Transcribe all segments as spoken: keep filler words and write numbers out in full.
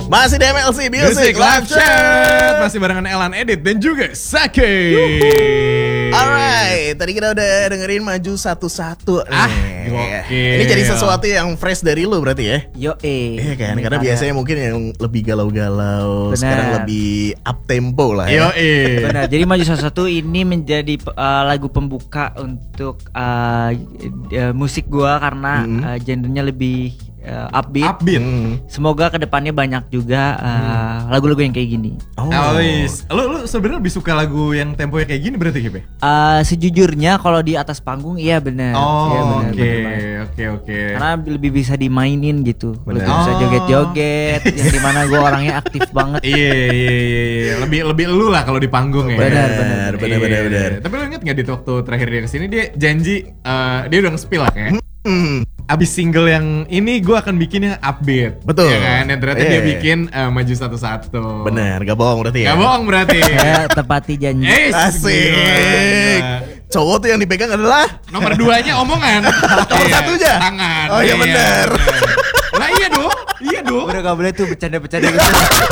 Masih di M L C Music, Music Live Live Chat. Masih barengan Elan Edit dan juga Sake. Alright, tadi kita udah dengerin Maju Satu-Satu. Ah, nih. gokil. Ini jadi sesuatu yang fresh dari lu berarti ya? Yo eh. Iya kan, Ini karena ada- biasanya mungkin yang lebih galau-galau, Benar. sekarang lebih up tempo lah Yo, ya. eh. Benar. Jadi Maju Satu-Satu ini menjadi uh, lagu pembuka untuk uh, uh, musik gua karena Hmm. uh, genrenya lebih uh, upbeat. Upbeat. Hmm. Semoga kedepannya banyak juga uh, lagu-lagu yang kayak gini. Oh, Oh, wis. Lu lu sebenarnya lebih suka lagu yang temponya kayak gini berarti Kip? Uh, sejujurnya kalau di atas panggung iya benar. Iya, Oh, benar, oke, benar banget. oke, oke. Karena lebih bisa dimainin gitu. Benar. Lebih bisa Oh. joget-joget yang dimana gue orangnya aktif banget. Iya, iya, iya, iya. Lebih lebih lu lah kalau di panggung ya. Benar, benar, benar, benar, Iya. benar. Tapi lu inget gak di waktu terakhir dia kesini dia janji eh, dia udah nge-spill lah kayak. Hmm. Abis single yang ini gue akan bikin yang upbeat. Betul. Ya kan? Dan ternyata Iya. dia bikin eh, Maju Satu-Satu. Benar, gak bohong berarti ya. Gak bohong berarti. Saya tepati janji. Eh, Asik. gila. Cowok tuh yang dipegang adalah Nomor duanya omongan. Nomor Iya, satunya? tangan. Oh, iya bener. bener. Lah iya dong. Iya dong. Udah gak boleh tuh bercanda-bercanda gitu.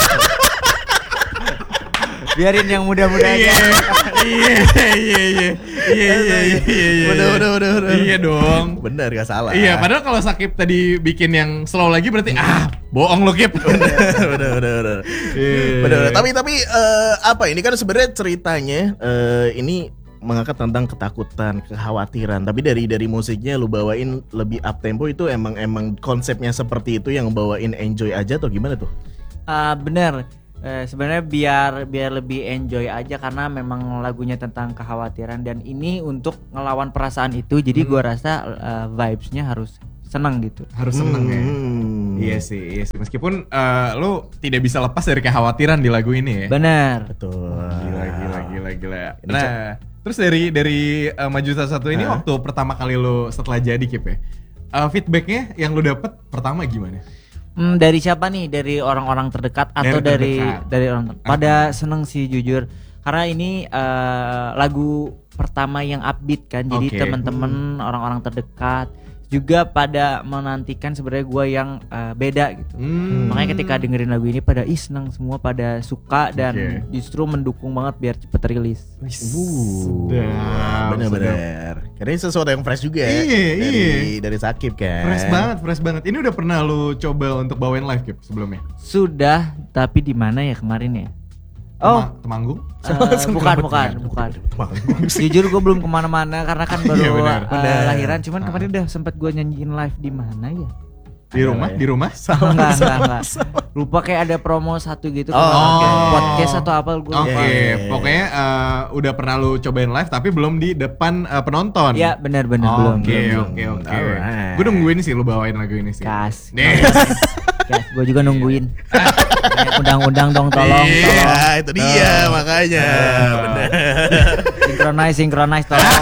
Biarin yang muda-muda Iya, aja. iya, iya, iya, iya, iya, iya, iya. Bener, bener, bener, bener. Iya dong. benar, gak salah. Iya, padahal kalau Sakip tadi bikin yang slow lagi berarti ah, bohong lo Kip. bener, bener, bener, bener. Iya. Bener, bener. Tapi tapi eh, apa ini kan sebenarnya ceritanya eh, ini mengangkat tentang ketakutan, kekhawatiran. Tapi dari dari musiknya lu bawain lebih up tempo itu emang emang konsepnya seperti itu yang bawain enjoy aja atau gimana tuh? Ah, bener. Eh, sebenarnya biar biar lebih enjoy aja karena memang lagunya tentang kekhawatiran dan ini untuk ngelawan perasaan itu. Jadi Hmm. gua rasa eh, vibes-nya harus senang gitu. Harus seneng ya. Hmm. Iya sih, iya sih. Meskipun eh, lu tidak bisa lepas dari kekhawatiran di lagu ini ya. Bener. Betul. Gila, gila, gila, gila. Ini Nah, terus dari dari eh, Maju Satu-Satu ini Hah? waktu pertama kali lu setelah jadi Kip ya, eh, feedbacknya yang lu dapet pertama gimana? Hmm, dari siapa nih? Dari orang-orang terdekat atau Dari dari terdekat. dari orang ter- pada seneng sih jujur. Karena ini eh, lagu pertama yang upbeat kan. Jadi Oke. teman-teman orang-orang terdekat juga pada menantikan sebenarnya gua yang eh, beda gitu. Hmm. Makanya ketika dengerin lagu ini pada ih seneng semua, pada suka dan Oke. justru mendukung banget biar cepet rilis. Wih, Uh, sedap, bener-bener. Karena ini sesuatu yang fresh juga ya. Iya, dari, iya. dari Sakip kan. Fresh banget, fresh banget. Ini udah pernah lu coba untuk bawain live Kip sebelumnya? Sudah, tapi di mana ya kemarin ya? Oh, Tema- Temanggung? eh, bukan, bukan, bukan. Jujur gue belum kemana-mana karena kan baru Iya, benar, eh, benar. lahiran. Cuman kemarin udah sempet gue nyanyiin live di mana ya? Di rumah, ya. di rumah? Oh, enggak, enggak, enggak. Lupa kayak ada promo satu gitu. Oh, kemarin. oke. Podcast atau apa gue Oke, lupa. pokoknya eh, udah pernah lu cobain live tapi belum di depan eh, penonton. Ya benar-benar Oh, belum. Oke, belum, oke, belum. oke. Alright. Gue nungguin sih lu bawain lagu ini sih. Kas. Nih. Guys, gue juga nungguin. Undang-undang dong, tolong, Iya, tolong. itu dia makanya. Oh. Bener. Synchronize, synchronize, tolong.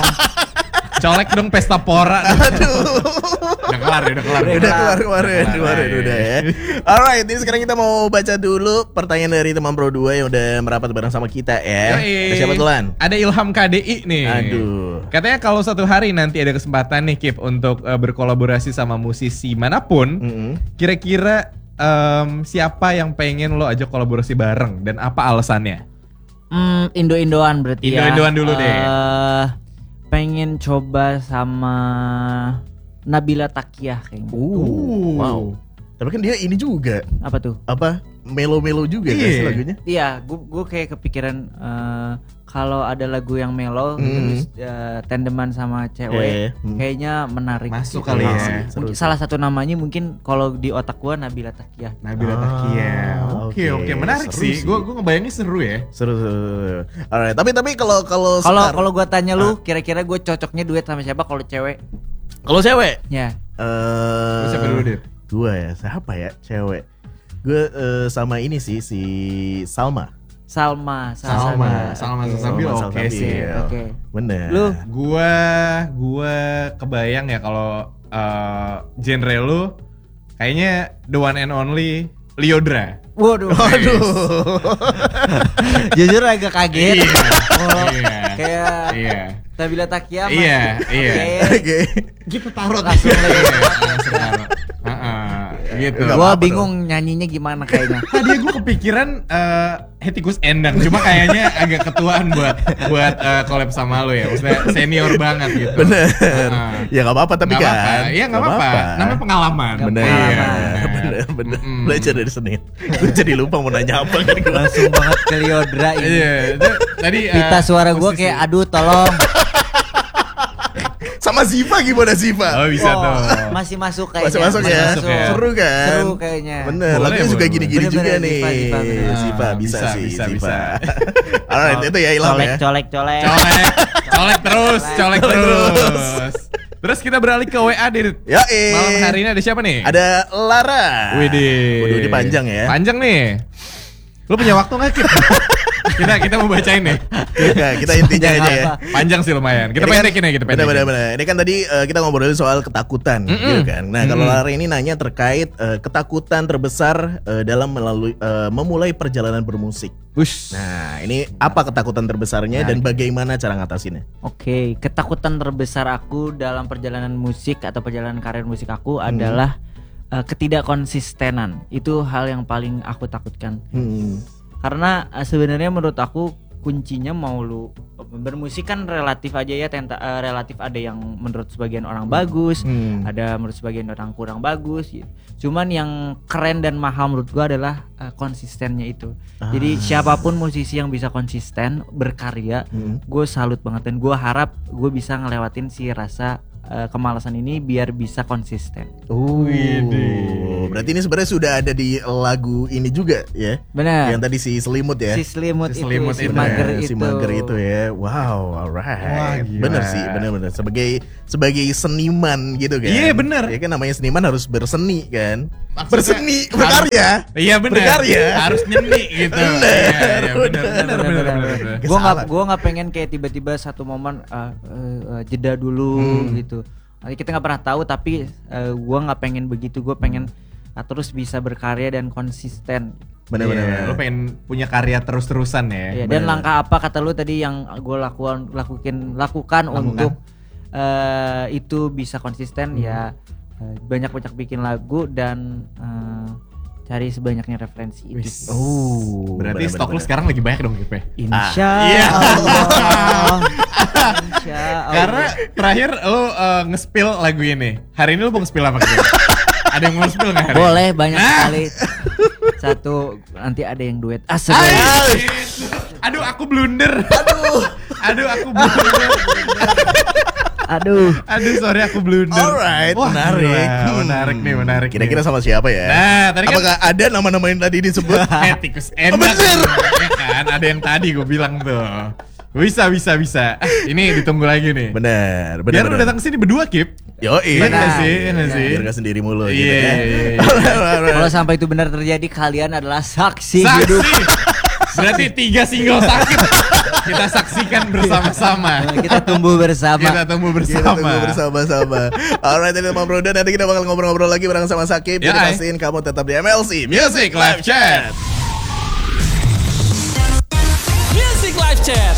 Colek dong pesta pora. Aduh. Udah kelar, udah kelar. Udah keluar kemarin, Udah kemarin kelar, udah iya. ya. Alright, ini sekarang kita mau baca dulu pertanyaan dari teman Pro dua yang udah merapat bareng sama kita ya. Yoi. Ada siapa duluan? Ada Ilham K D I nih. Aduh. Katanya kalau suatu hari nanti ada kesempatan nih Kip untuk eh, berkolaborasi sama musisi manapun, Mm-mm. kira-kira em, siapa yang pengen lo ajak kolaborasi bareng dan apa alasannya? Hmm, Indo-Indoan berarti ya. Indo-Indoan dulu deh. Eh, pengen coba sama Nabila Takiah kayaknya. Uh, wow. Tapi kan dia ini juga Apa tuh? apa melo-melo juga kan sih Iya. lagunya? Iya, gue kayak kepikiran eh, kalau ada lagu yang mellow Hmm. terus eh, tandeman sama cewek, Eh, hmm. kayaknya menarik. Masuk gitu. kali ya. Mungkin Seru sih. salah satu namanya mungkin kalau di otak gua Nabila Takiah. Nabila Ah, Takia. Oke, oke. oke, menarik Seru sih. sih. Gue gue ngebayangin seru ya. Seru, seru, seru. Alright, tapi tapi kalau kalau Kalau sekar- kalau gua tanya lu, kira-kira gue cocoknya duet sama siapa kalau cewek? kalau cewek Ya. eh Lu siapa dulu, Dir? Gua ya, siapa ya cewek? Gue eh, sama ini sih si Salma. Salma, Salma, Salma Salsabil Salma oke Salsabil. sih. Oke. Bener. Lu? Gua gua kebayang ya kalau eh, genre lu kayaknya the one and only Liodra. Waduh. Waduh. Jujur agak kaget. Iya. Oh, Iya. kayak Iya. Nabila Takiah. mah- Iya, iya. Oke. Oke. Gitu taruh Langsung Iya, lagi. langsung taruh. Heeh. Gitu. Nggak Gua apa-apa bingung nyanyinya gimana kayaknya. Tadi gue kepikiran uh, Hetikus Endang, cuma kayaknya agak ketuaan buat buat uh, collab sama lo ya, maksudnya senior banget gitu. Bener. Uh-uh. Ya nggak apa-apa tapi Nggak kan. apa-apa. Iya nggak apa-apa. Namanya pengalaman. Bener, Pengalaman. bener, bener, bener. Mm-mm. Belajar dari Senin. Gue jadi lupa mau nanya apa kan gue. Langsung banget ke Liodra ini. Iya, itu tadi uh, Pita suara gua posisi- kayak aduh tolong. Sama Ziva gimana Ziva? Oh bisa Oh, tuh. masih masuk kayaknya. Masih masuk ya. masuk ya. Seru kan? Seru kayaknya. Bener, Boleh, lagunya juga boleh, gini-gini boleh. juga Bener-bener nih. Ziva, Ziva, bener. Ziva, Ah, bisa, bisa, sih, bisa, Ziva. bisa. Alright, itu ya Ilham Colek, ya. colek, colek. Colek, colek terus, colek Colek terus. terus. Terus kita beralih ke W A Dit. Ya eh. Malam hari ini ada siapa nih? Ada Lara. Widih. Waduh, ini panjang ya. Panjang nih. Lu punya waktu nggak Kit? kita kita mau bacain nih. Nah, kita intinya aja ya. Apa? Panjang sih lumayan. Kita Ini kan- pendekin ya, kita pendekin. Bener, bener, bener. Ini kan tadi uh, kita ngobrolin soal ketakutan, Mm-mm. gitu kan. Nah, kalau Mm-mm. Lara ini nanya terkait uh, ketakutan terbesar uh, dalam melalui uh, memulai perjalanan bermusik. Bush. Nah, ini apa ketakutan terbesarnya Nah, dan bagaimana cara ngatasinnya? Oke, ketakutan terbesar aku dalam perjalanan musik atau perjalanan karir musik aku Hmm. adalah uh, ketidakkonsistenan. Itu hal yang paling aku takutkan. Hmm. Karena uh, sebenarnya menurut aku kuncinya mau lu bermusik kan relatif aja ya, tenta, uh, relatif ada yang menurut sebagian orang bagus, Hmm. ada menurut sebagian orang kurang bagus gitu. Cuman yang keren dan mahal menurut gua adalah uh, konsistennya itu. Jadi Ah. siapapun musisi yang bisa konsisten berkarya, Hmm. gue salut banget dan gue harap gue bisa ngelewatin si rasa uh, kemalasan ini biar bisa konsisten. Oh, Widih. berarti ini sebenarnya sudah ada di lagu ini juga ya? Benar. Yang tadi si Selimut ya? Si selimut, Si itu, selimut si itu mager Nah, itu. si mager itu ya. Wow, Wah, alright. gila. Bener sih, bener-bener sebagai sebagai seniman gitu kan. Iya, bener. Ya kan namanya seniman harus berseni kan. Maksudnya berseni, harus- berkarya. Iya benar. Berkarya. Harus nyeni gitu. Bener, Iya, iya, benar, bener. benar, benar, benar, benar. Gue nggak Salah. gue nggak pengen kayak tiba-tiba satu momen uh, uh, uh, jeda dulu Hmm. gitu. Nanti kita nggak pernah tahu tapi uh, gue nggak pengen begitu. Gue pengen uh, terus bisa berkarya dan konsisten. Bener-bener. Iya, lu pengen punya karya terus-terusan ya. Iya, dan bener. langkah apa kata lu tadi yang gue lakukan lakukan lakukan untuk uh, itu bisa konsisten ya, uh, banyak-banyak bikin lagu dan uh, cari sebanyaknya referensi itu. Wis. Oh, Berarti bener, stok bener, lu sekarang lagi banyak dong, Kipe. Insya Ah, iya. Allah. Insya Allah. Karena terakhir lu uh, nge-spill lagu ini. Hari ini lu mau nge-spill apa gitu? Ada yang mau nge-spill nggak hari ini? Boleh banyak Nah. sekali. Satu nanti ada yang duet. Ah, Ay, sebenarnya. Aduh, aku blunder. Aduh, aduh aku blunder. Aduh. Aduh, sorry aku blunder. Alright, Wah, menarik. gila, Hmm. menarik nih, menarik. Kira-kira nih. sama siapa ya? Nah, tadi kan Apakah ada nama-nama yang tadi disebut? eh, tikus enak. bener. Ya kan, ada yang tadi gue bilang tuh. Bisa, bisa, bisa. Ah, ini ditunggu lagi nih. Bener, bener. Biar lu bener. datang ke sini berdua, Kip. Yoi. Iya nggak Benar. sih? Iya nggak sih? Biar gak sendiri mulu Iya, gitu iya, ya. iya, iya. Alright. Kalau sampai itu benar terjadi, kalian adalah saksi, Saksi. hidup. Berarti tiga single sakit kita saksikan bersama-sama. Kita tumbuh bersama. Kita tumbuh Kita bersama. tunggu bersama-sama. Alright, ini Bang Bro dan nanti kita bakal ngobrol-ngobrol lagi bareng sama Sakib. Ya, Jadi ay. pastiin kamu tetap di M L C Music Live Chat. Music Live Chat.